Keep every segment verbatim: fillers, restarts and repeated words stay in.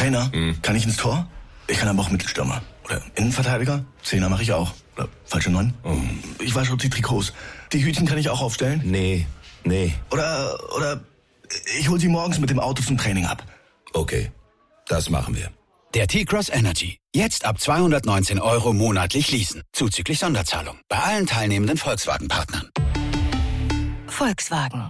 Trainer, Hm. kann ich ins Tor? Ich kann aber auch Mittelstürmer. Oder Innenverteidiger? Zehner mache ich auch. Oder falsche Neun? Oh. Ich weiß schon die Trikots. Die Hütchen kann ich auch aufstellen? Nee, nee. Oder, oder ich hol sie morgens mit dem Auto zum Training ab. Okay, das machen wir. Der T-Cross Energy. Jetzt ab zweihundertneunzehn Euro monatlich leasen. Zuzüglich Sonderzahlung. Bei allen teilnehmenden Volkswagen-Partnern. Volkswagen.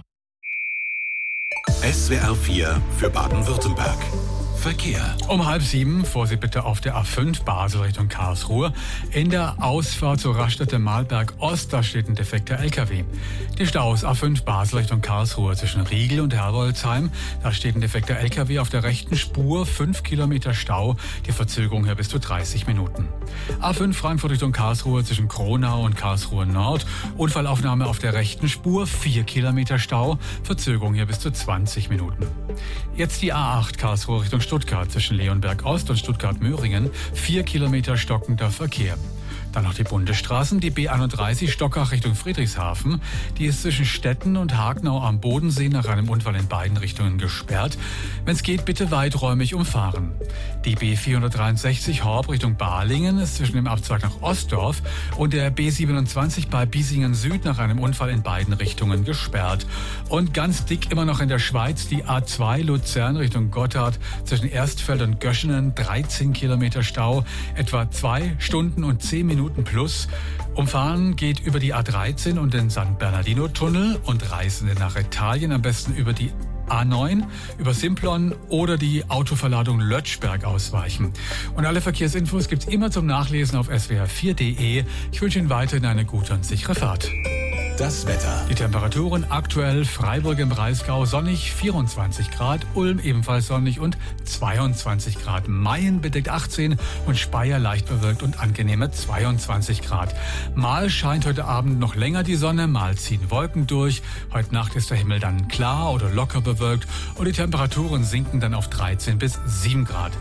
S W R vier für Baden-Württemberg. Verkehr. Um halb sieben, Vorsicht bitte auf der A fünf Basel Richtung Karlsruhe. In der Ausfahrt zur Raststätte Malberg Ost, da steht ein defekter L K W. Die Staus A fünf Basel Richtung Karlsruhe zwischen Riegel und Herbolzheim. Da steht ein defekter L K W auf der rechten Spur, fünf Kilometer Stau. Die Verzögerung hier bis zu dreißig Minuten. A fünf Frankfurt Richtung Karlsruhe zwischen Kronau und Karlsruhe Nord. Unfallaufnahme auf der rechten Spur, vier Kilometer Stau. Verzögerung hier bis zu zwanzig Minuten. Jetzt die A acht Karlsruhe Richtung Stuttgart zwischen Leonberg Ost und Stuttgart-Möhringen, vier Kilometer stockender Verkehr. Dann noch die Bundesstraßen, die B einunddreißig Stockach Richtung Friedrichshafen. Die ist zwischen Stetten und Hagenau am Bodensee nach einem Unfall in beiden Richtungen gesperrt. Wenn es geht, bitte weiträumig umfahren. Die B vierhundertdreiundsechzig Horb Richtung Balingen ist zwischen dem Abzweig nach Ostdorf und der B siebenundzwanzig bei Biesingen Süd nach einem Unfall in beiden Richtungen gesperrt. Und ganz dick immer noch in der Schweiz die A zwei Luzern Richtung Gotthard zwischen Erstfeld und Göschenen, dreizehn Kilometer Stau, etwa zwei Stunden und zehn Minuten plus. Umfahren geht über die A dreizehn und den San Bernardino-Tunnel und Reisende nach Italien am besten über die A neun, über Simplon oder die Autoverladung Lötschberg ausweichen. Und alle Verkehrsinfos gibt's immer zum Nachlesen auf s w r vier punkt d e. Ich wünsche Ihnen weiterhin eine gute und sichere Fahrt. Das Wetter. Die Temperaturen aktuell: Freiburg im Breisgau sonnig, vierundzwanzig Grad, Ulm ebenfalls sonnig und zweiundzwanzig Grad, Mayen bedeckt achtzehn und Speyer leicht bewölkt und angenehme zweiundzwanzig Grad. Mal scheint heute Abend noch länger die Sonne, mal ziehen Wolken durch. Heute Nacht ist der Himmel dann klar oder locker bewölkt und die Temperaturen sinken dann auf dreizehn bis sieben Grad.